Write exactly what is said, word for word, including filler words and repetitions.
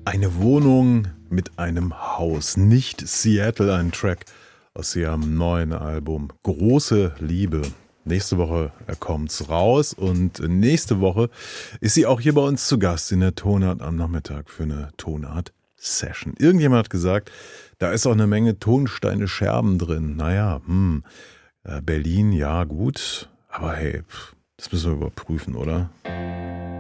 Eine Wohnung mit einem Haus, nicht Seattle, ein Track aus ihrem neuen Album Große Liebe. Nächste Woche kommt's raus und nächste Woche ist sie auch hier bei uns zu Gast in der Tonart am Nachmittag für eine Tonart-Session. Irgendjemand hat gesagt, da ist auch eine Menge Tonsteine Scherben drin. Naja, hm, Berlin, ja gut, aber hey, das müssen wir überprüfen, oder?